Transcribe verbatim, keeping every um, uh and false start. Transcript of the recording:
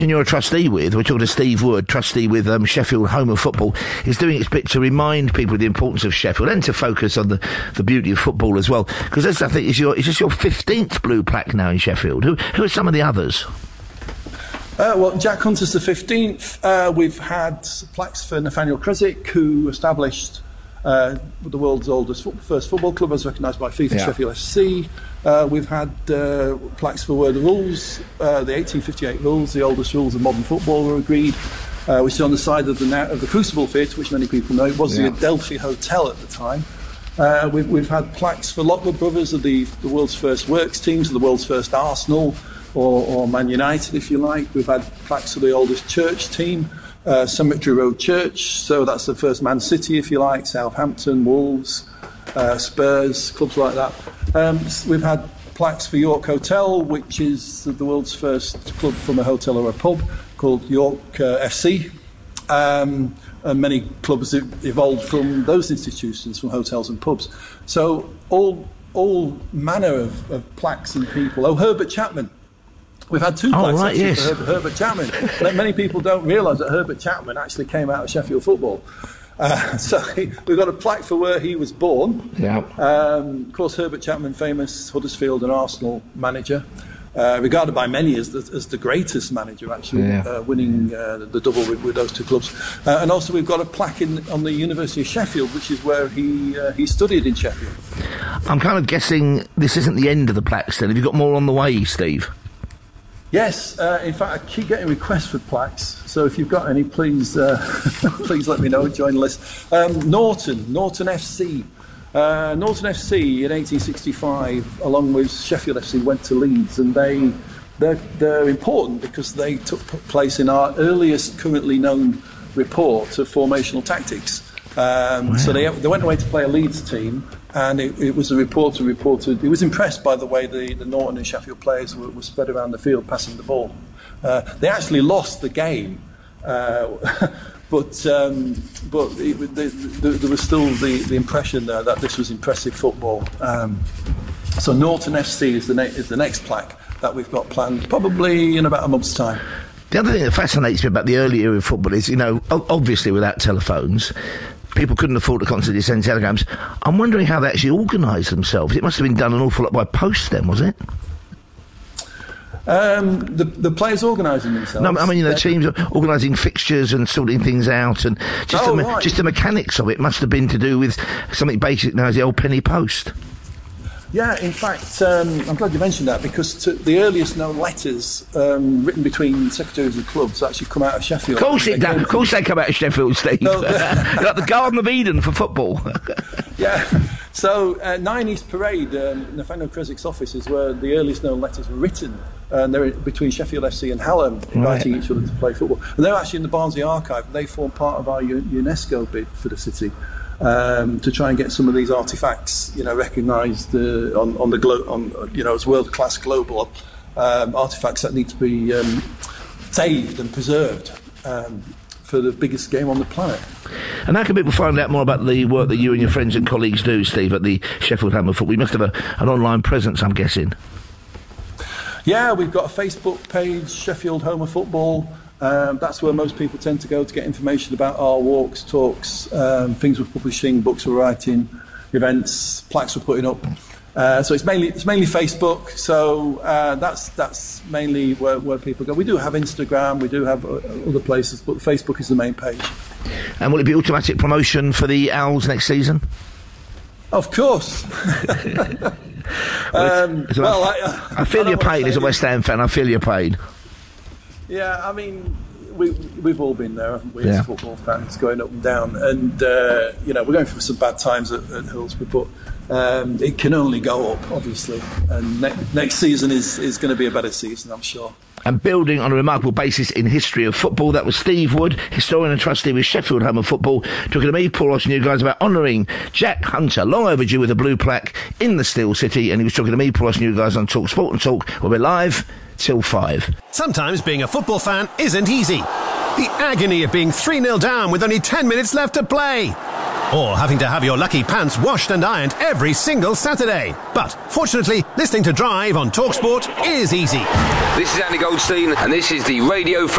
you're a trustee with, we're talking to Steve Wood, trustee with um, Sheffield Home of Football, is doing its bit to remind people of the importance of Sheffield and to focus on the, the beauty of football as well. Because this, I think, is your is this your fifteenth blue plaque now in Sheffield? Who who are some of the others? Uh, well, Jack Hunter's the fifteenth. Uh, we've had plaques for Nathaniel Creswick, who established uh, the world's oldest fo- first football club, as recognised by FIFA, yeah. Sheffield F C. Uh, we've had uh, plaques for where the rules, uh, the eighteen fifty-eight rules, the oldest rules of modern football, were agreed, uh, which is on the side of the, na- of the Crucible Theatre, which many people know. It was yeah. the Adelphi Hotel at the time. Uh, we've, we've had plaques for Lockwood Brothers, of the, the world's first works teams, of the world's first Arsenal, or, or Man United, if you like. We've had plaques for the oldest church team, uh, Cemetery Road Church, so that's the first Man City, if you like, Southampton, Wolves, uh, Spurs, clubs like that. Um, we've had plaques for York Hotel, which is the world's first club from a hotel or a pub, called York uh, F C. Um, and many clubs evolved from those institutions, from hotels and pubs. So all all manner of, of plaques and people. Oh, Herbert Chapman. We've had two plaques oh, right, yes. for Herbert, Herbert Chapman. Many people don't realise that Herbert Chapman actually came out of Sheffield football. Uh, so he, we've got a plaque for where he was born. Yeah. Um, of course, Herbert Chapman, famous Huddersfield and Arsenal manager, uh, regarded by many as the, as the greatest manager, actually, yeah. uh, winning uh, the double with, with those two clubs. Uh, and also we've got a plaque in, on the University of Sheffield, which is where he uh, he studied in Sheffield. I'm kind of guessing this isn't the end of the plaques then. Have you got more on the way, Steve? Yes, uh, in fact, I keep getting requests for plaques, so if you've got any, please uh, please let me know, join the list. Um, Norton, Norton F C. Uh, Norton F C in eighteen sixty-five, along with Sheffield F C, went to Leeds, and they, they're, they're important because they took place in our earliest currently known report of formational tactics. Um, wow. So they, they went away to play a Leeds team, and it, it was a reporter reported, he was impressed by the way the, the Norton and Sheffield players were, were spread around the field passing the ball. Uh, they actually lost the game, uh, but um, but it, the, the, there was still the, the impression there that this was impressive football. Um, so Norton F C is the, ne- is the next plaque that we've got planned, probably in about a month's time. The other thing that fascinates me about the early era of football is, you know, obviously without telephones, people couldn't afford to constantly send telegrams. I'm wondering how they actually organised themselves. It must have been done an awful lot by post then, was it? Um, the, the players organising themselves. No, I mean, you know, teams organising fixtures and sorting things out, and just, oh, the, right. just the mechanics of it must have been to do with something basic now as the old penny post. Yeah, in fact, um, I'm glad you mentioned that, because to the earliest known letters um, written between secretaries of clubs actually come out of Sheffield. Of course it does. Of course they come out of Sheffield, Steve. No, like the Garden of Eden for football. Yeah. So, uh, Nine East Parade, um, Nathaniel Creswick's office, is where the earliest known letters were written. And they're between Sheffield F C and Hallam, inviting right. each other to play football. And they're actually in the Barnsley archive, and they form part of our U- UNESCO bid for the city. Um, to try and get some of these artefacts, you know, recognised uh, on, on the glo- on you know as world-class global um, artefacts that need to be um, saved and preserved um, for the biggest game on the planet. And how can people find out more about the work that you and your friends and colleagues do, Steve, at the Sheffield Home of Football? You must have a, an online presence, I'm guessing. Yeah, we've got a Facebook page, Sheffield Home of Football. Um, that's where most people tend to go to get information about our walks, talks, um, things we're publishing, books we're writing, events, plaques we're putting up. Uh, so it's mainly it's mainly Facebook. So uh, that's that's mainly where, where people go. We do have Instagram, we do have uh, other places, but Facebook is the main page. And will it be automatic promotion for the Owls next season? Of course. well, um, it's, it's well I, uh, I feel I your pain as a West Ham fan. I feel your pain. Yeah, I mean, we, we've all been there, haven't we, yeah. as football fans, going up and down. And, uh, you know, we're going through some bad times at, at Hillsborough, but um, it can only go up, obviously. And ne- next season is, is going to be a better season, I'm sure. And building on a remarkable basis in history of football, that was Steve Wood, historian and trustee with Sheffield Home of Football, talking to me, Paul Ross, and you guys about honouring Jack Hunter, long overdue with a blue plaque in the Steel City. And he was talking to me, Paul Ross, and you guys on Talk Sport and Talk. We'll be live till five. Sometimes being a football fan isn't easy. The agony of being three nil down with only ten minutes left to play. Or having to have your lucky pants washed and ironed every single Saturday. But fortunately, listening to Drive on TalkSport is easy. This is Andy Goldstein, and this is the Radio